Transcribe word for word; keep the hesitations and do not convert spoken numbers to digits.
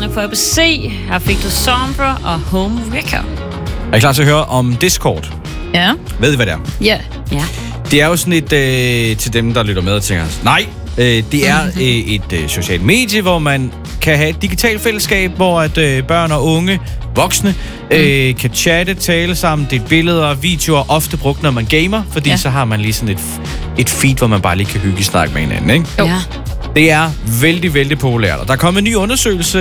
for A B C. Her fik du Sombra og Home Wrecker. Er I klar til at høre om Discord? Ja. Ved I, hvad det er? Ja. Ja. Det er jo sådan et, øh, til dem, der lytter med og tænker, nej, øh, det er øh, et øh, socialt medie, hvor man kan have et digitalt fællesskab, hvor at øh, børn og unge, voksne, øh, kan chatte, tale sammen, dele billeder og videoer, ofte brugt, når man gamer, fordi ja. så har man lige sådan et, et feed, hvor man bare lige kan hygge snakke med hinanden, ikke? Jo. Ja. Det er vældig, vældig populært, og der er kommet en ny undersøgelse